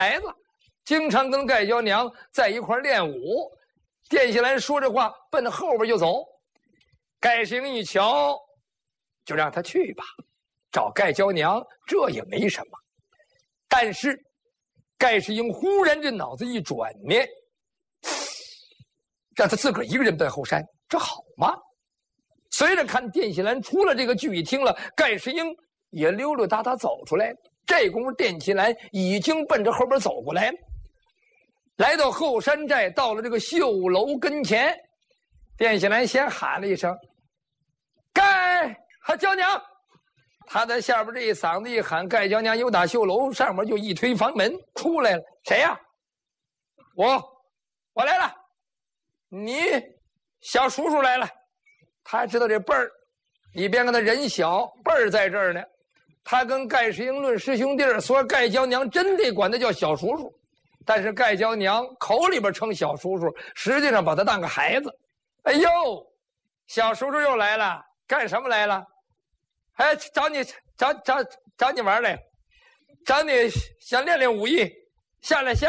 孩子，经常跟盖娇娘在一块练武。殿下来说这话，奔后边就走。盖世英一瞧，就让他去吧，找盖娇娘这也没什么。但是盖世英忽然这脑子一转呢，让他自个儿一个人奔后山，这好吗？随着看殿下兰出了这个聚义厅了，盖世英也溜溜达达走出来。这功夫，殿下兰已经奔着后边走过来了。来到后山寨，到了这个绣楼跟前，殿下兰先喊了一声：“盖娇娘！”他在下边这一嗓子一喊，盖娇娘由打绣楼上面就一推房门出来了。谁呀？我来了。你小叔叔来了。他知道这辈儿，你别看他人小，辈儿在这儿呢。他跟盖世英论师兄弟，说盖娇娘真得管他叫小叔叔，但是盖娇娘口里边称小叔叔，实际上把他当个孩子。哎呦，小叔叔又来了，干什么来了？哎，找你玩来，找你想练练武艺，下来。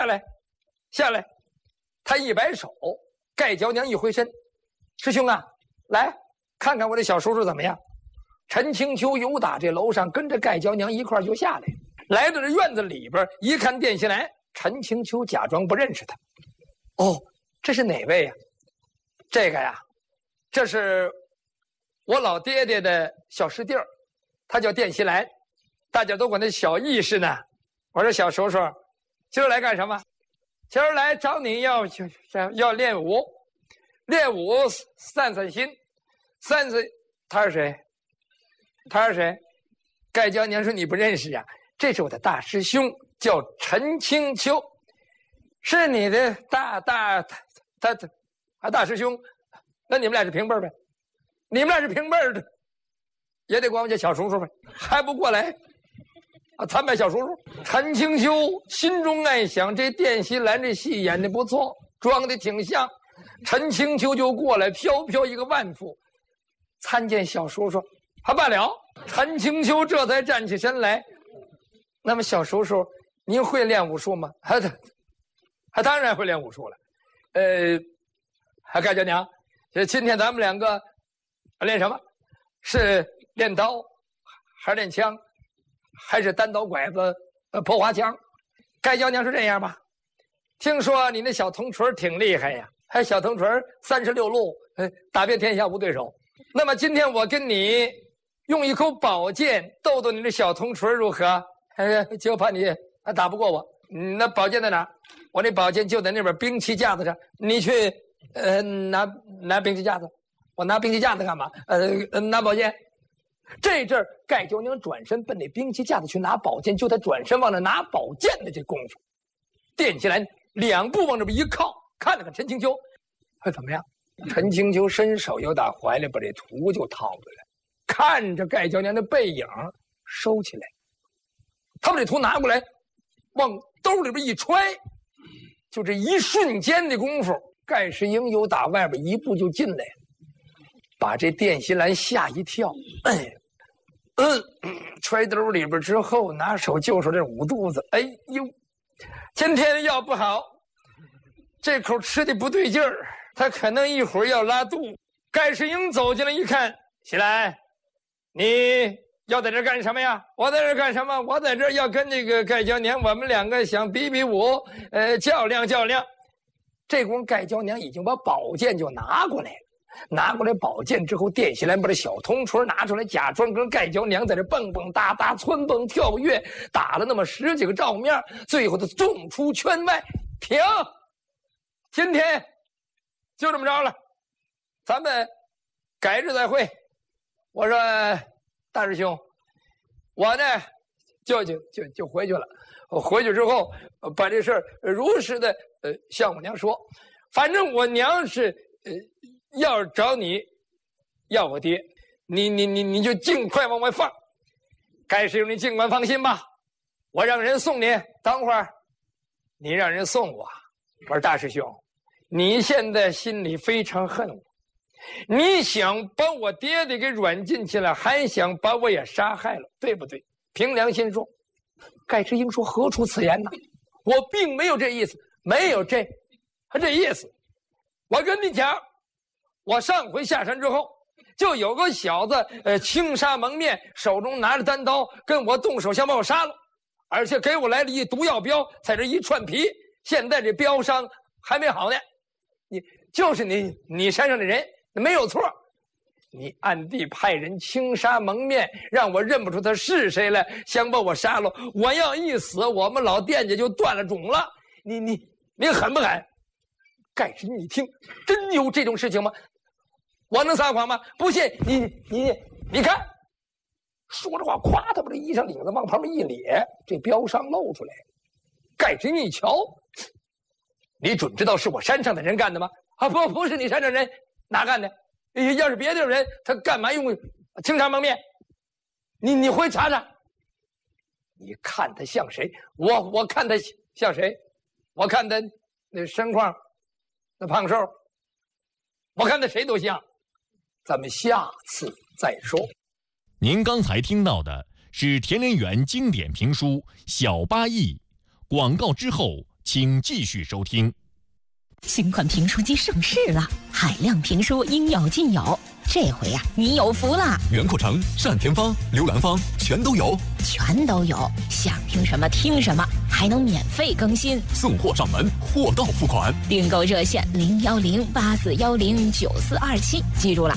他一摆手，盖娇娘一回身，师兄啊，来看看我这小叔叔怎么样。陈清秋由打这楼上跟着盖娇娘一块就下来，来到这院子里边一看殿下来，陈清秋假装不认识他。哦，这是哪位呀？这个呀，这是我老爹爹的小师弟，他叫殿西兰，大家都管他小义士呢。我说小叔叔，今儿来干什么？今儿来找你要练武，散心。他是谁？盖娇娘说你不认识啊？这是我的大师兄，叫陈清秋，是你的大师兄。那你们俩是平辈呗？你们俩是平辈的，也得管我叫小叔叔呗，还不过来啊？参拜小叔叔。陈清秋心中暗想，这殿西兰这戏演的不错，装的挺像。陈清秋就过来，飘一个万福，参见小叔叔。还罢了，陈清秋这才站起身来。那么小叔叔，您会练武术吗？他当然会练武术了。盖娇娘，今天咱们两个练什么？是练刀，还是练枪，还是单刀拐子破花枪？盖娇娘是这样吧？听说你那小铜锤挺厉害呀，还小铜锤36路，打遍天下无对手。那么今天我跟你用一口宝剑斗斗你的小铜锤如何？就怕你打不过我。那宝剑在哪？我那宝剑就在那边兵器架子上，你去拿兵器架子。我拿兵器架子干嘛？拿宝剑。这阵儿盖娇娘转身奔那兵器架子去拿宝剑，就他转身往那拿宝剑的这功夫，殿下来2步往这边一靠，看了看陈清秋，怎么样？陈清秋伸手又打怀里把这图就掏出来，看着盖娇娘的背影收起来，他把这图拿过来往兜里边一揣，就这一瞬间的功夫，盖世英又打外边一步就进来了，把这殿西兰吓一跳。揣兜里边之后，拿手就说这捂肚子。哎呦，今天要不好，这口吃的不对劲儿，他可能一会儿要拉肚。盖世英走进来一看，西兰，你要在这干什么呀？我在这干什么？我在这要跟这个盖娇娘，我们两个想比武，较量。这功夫盖娇娘已经把宝剑就拿过来了。拿过来宝剑之后，殿下来把这小铜锤拿出来，假装跟盖娇娘在这蹦蹦哒哒、蹿蹦跳跃，打了那么10几个照面，最后他纵出圈外。停！今天就这么着了，咱们改日再会。我说大师兄，我呢就回去了。我回去之后把这事儿如实的向我娘说，反正我娘是要找你要我爹，你就尽快往外放。盖世英，你尽管放心吧，我让人送你。等会儿你让人送我。我说大师兄，你现在心里非常恨我，你想把我爹爹给软禁起来，还想把我也杀害了，对不对？凭良心说。盖世英说何出此言呢？ 我并没有这意思，没有这意思。我跟你讲，我上回下山之后，就有个小子轻纱蒙面，手中拿着单刀，跟我动手，想把我杀了，而且给我来了一毒药镖，在这一串皮，现在这镖伤还没好呢。你山上的人没有错，你暗地派人轻纱蒙面，让我认不出他是谁来，想把我杀了。我要一死，我们老店家就断了种了。你狠不狠？盖世英，你听，真有这种事情吗？我能撒谎吗？不信你看，说着话，咵，他把这衣裳领子往旁边一咧，这镖伤露出来。盖世英一瞧，你准知道是我山上的人干的吗？啊，不是你山上人，哪干的？要是别的人，他干嘛用轻纱蒙面？你回查查。你看他像谁？我看他像谁？我看他那身况，那胖瘦，我看他谁都像。咱们下次再说。 您刚才听到的是田连元经典评书《小八义》，广告之后请继续收听。 新款评书机上市了，海量评书应有尽有。这回呀，你有福了！ 袁阔成、单田芳、刘兰芳全都有， 全都有。想听什么听什么，还能免费更新， 送货上门，货到付款。 订购热线01084109427，记住了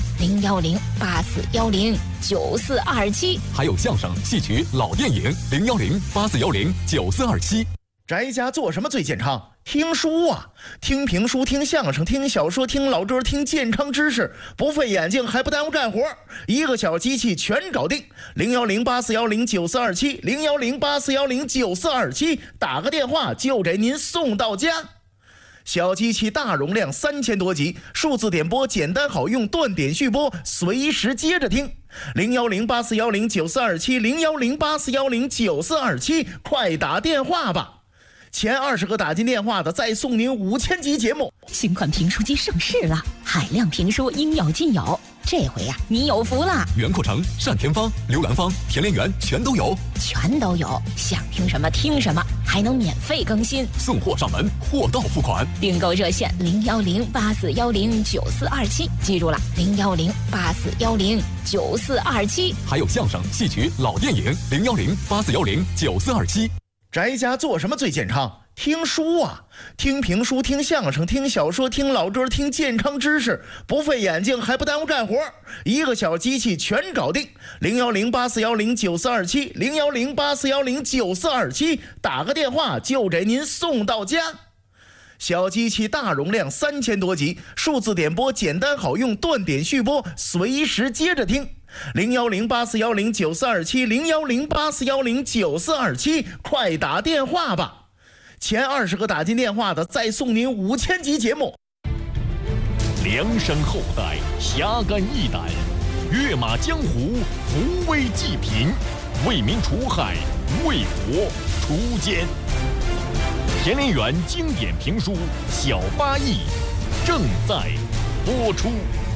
，01084109427。 还有相声、戏曲、老电影，01084109427。 宅家做什么最健康？听书啊，听评书，听相声，听小说，听老歌，听健康知识，不费眼睛还不耽误干活，一个小机器全搞定。01084109427 01084109427，打个电话就给您送到家。小机器大容量3000多集，数字点播简单好用，断点续播，随时接着听。01084109427 01084109427，快打电话吧。前20个打进电话的，再送您5000集节目。 新款评书机上市了，海量评书应有尽有。这回呀，你有福了！ 袁阔成、单田芳、刘兰芳、田连元全都有， 全都有。想听什么听什么，还能免费更新， 送货上门，货到付款。 订购热线01084109427，记住了，01084109427。 还有相声、戏曲、老电影，01084109427。 宅家做什么最健康？听书啊，听评书，听相声，听小说，听老歌，听健康知识，不费眼睛还不耽误干活，一个小机器全搞定。01084109427 01084109427，打个电话就给您送到家。小机器大容量3000多集，数字点播简单好用，断点续播，随时接着听。01084109427 01084109427，快打电话吧。前20个打进电话的，再送您5000集节目。 梁山后代侠肝义胆，跃马江湖，扶危济贫，为民除害，为国除奸。田连元经典评书《小八义》正在播出。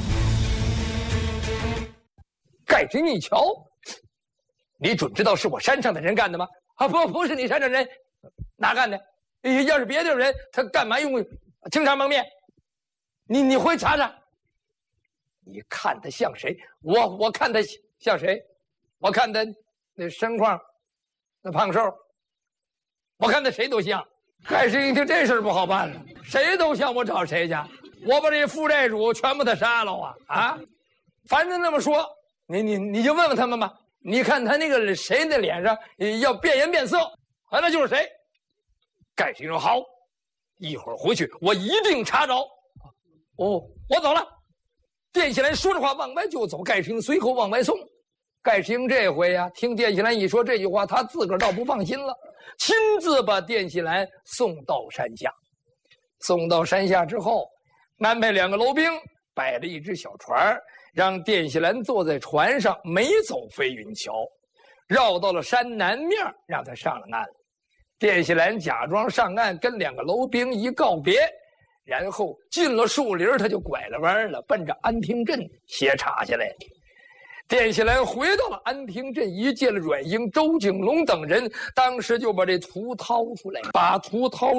盖世英一瞧，你准知道是我山上的人干的吗？啊，不是你山上人，哪干的？要是别的人，他干嘛用轻纱蒙面？你回查查。你看他像谁？我看他像谁？我看他那身况，那胖瘦，我看他谁都像。盖世英听这事儿不好办了，谁都像，我找谁去？我把这负债主全部他杀了啊！反正那么说，你就问问他们吧。你看他那个谁的脸上要变颜变色，那就是谁。盖世英说好，一会儿回去我一定查着。哦，我走了。店喜兰说着话往外就走，盖世英随后往外送。盖世英这回呀，听店喜兰一说这句话，他自个儿倒不放心了，亲自把店喜兰送到山下。送到山下之后，安排2个楼兵摆了一只小船，让店喜兰坐在船上，没走飞云桥，绕到了山南面，让他上了岸。店喜兰假装上岸，跟2个楼兵一告别，然后进了树林，他就拐了弯了，奔着安平镇斜插下来。 电下来回到了安平镇，一见了阮英、周景龙等人，当时就把这图掏出来，把图掏